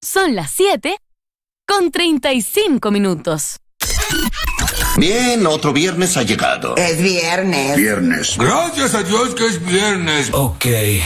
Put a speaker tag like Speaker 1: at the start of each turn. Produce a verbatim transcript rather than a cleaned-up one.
Speaker 1: Son las siete con treinta y cinco minutos.
Speaker 2: Bien, otro viernes ha llegado.
Speaker 3: Es viernes.
Speaker 2: Viernes.
Speaker 4: Gracias a Dios que es viernes.
Speaker 5: Ok,